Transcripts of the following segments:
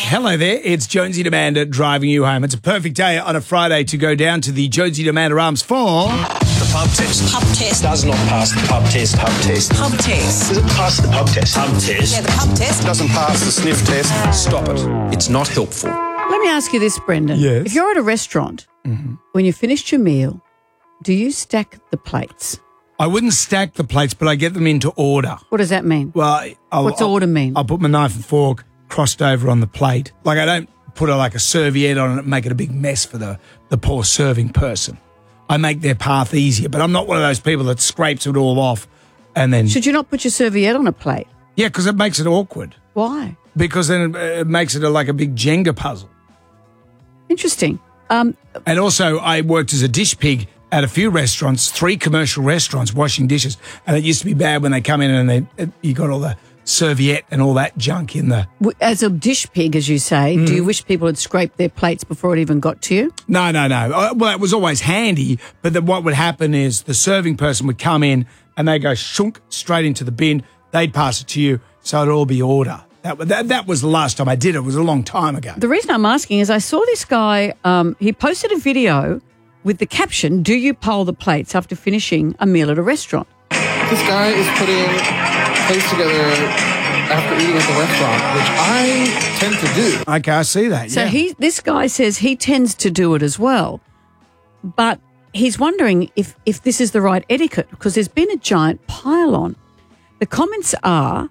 Hello there, it's Jonesy and Amanda driving you home. It's a perfect day on a Friday to go down to the Jonesy and Amanda Arms for... The pub test. Pub test. Does not pass the pub test. Pub test. Pub test. Does it pass the pub test? Pub test. Yeah, the pub test. Doesn't pass the sniff test. Stop it. It's not helpful. Let me ask you this, Brendan. Yes. If you're at a restaurant, when you finished your meal, do you stack the plates? I wouldn't stack the plates, but I get them into order. What does that mean? Well, What's order mean? I'll put my knife and fork crossed over on the plate. Like I don't put a serviette on it and make it a big mess for the poor serving person. I make their path easier, but I'm not one of those people that scrapes it all off and then... Should you not put your serviette on a plate? Yeah, because it makes it awkward. Why? Because then it makes it like a big Jenga puzzle. Interesting. And also, I worked as a dish pig at a few restaurants, 3 commercial restaurants, washing dishes. And it used to be bad when they come in and you got all the serviette and all that junk in the... As a dish pig, as you say, do you wish people had scraped their plates before it even got to you? No. Well, it was always handy, but then what would happen is the serving person would come in and they go shunk straight into the bin. They'd pass it to you, so it'd all be order. That was the last time I did it. It was a long time ago. The reason I'm asking is I saw this guy, he posted a video with the caption, "Do you pile the plates after finishing a meal at a restaurant?" This guy is putting plates together after eating at the restaurant, which I tend to do. Okay, I see that. So yeah. this guy says he tends to do it as well, but he's wondering if this is the right etiquette because there's been a giant pile on. The comments are,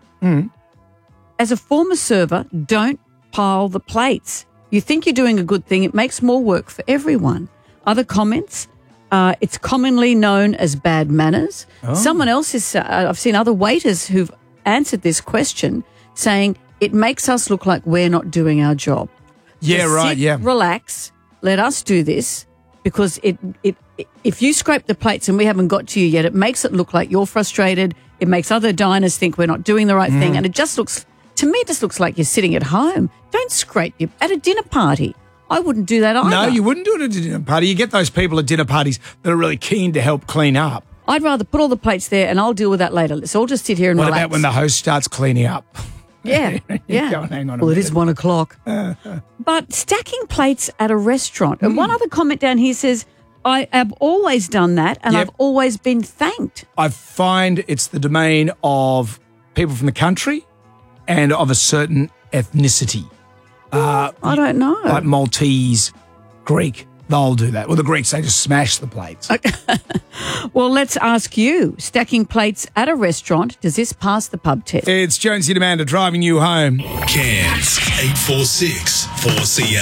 as a former server, don't pile the plates. You think you're doing a good thing, it makes more work for everyone. Other comments, it's commonly known as bad manners. Oh. Someone else is, I've seen other waiters who've answered this question saying it makes us look like we're not doing our job. Yeah, Just right, sit, yeah. relax, let us do this because if you scrape the plates and we haven't got to you yet, it makes it look like you're frustrated. It makes other diners think we're not doing the right thing. And it just looks, to me, it just looks like you're sitting at home. Don't scrape at a dinner party. I wouldn't do that either. No, you wouldn't do it at a dinner party. You get those people at dinner parties that are really keen to help clean up. I'd rather put all the plates there and I'll deal with that later. Let's all just sit here and What relax. about when the host starts cleaning up? Yeah. Go on, hang on a Well, it minute. is 1 o'clock. But stacking plates at a restaurant. And one other comment down here says, I have always done that and Yep. I've always been thanked. I find it's the domain of people from the country and of a certain ethnicity. I don't know. Like Maltese, Greek, they'll do that. Well, the Greeks, they just smash the plates. Well, let's ask you. Stacking plates at a restaurant, does this pass the pub test? It's Jonesy and Amanda driving you home. Cairns 846 4CR.